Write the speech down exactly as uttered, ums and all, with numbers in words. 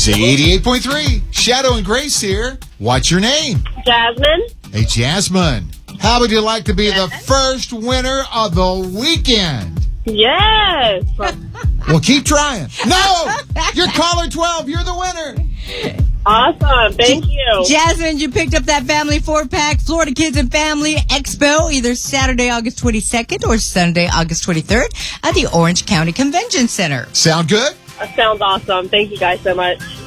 Z eighty-eight point three. Shadow and Grace here. What's your name? Jasmine. Hey, Jasmine. How would you like to be the first winner of the weekend? Yes. Well, keep trying. No! You're caller twelve. You're the winner. Awesome. Thank you. Jasmine, you picked up that family four-pack, Florida Kids and Family Expo, either Saturday, August twenty-second or Sunday, August twenty-third at the Orange County Convention Center. Sound good? That sounds awesome. Thank you guys so much.